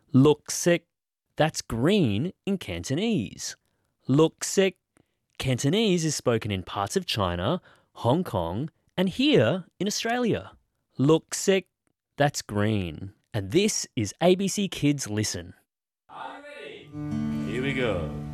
Luksik, that's green in Cantonese. Luksik. Cantonese is spoken in parts of China, Hong Kong, and here in Australia. Luksik, that's green. And this is ABC Kids Listen. Are you ready? Here we go.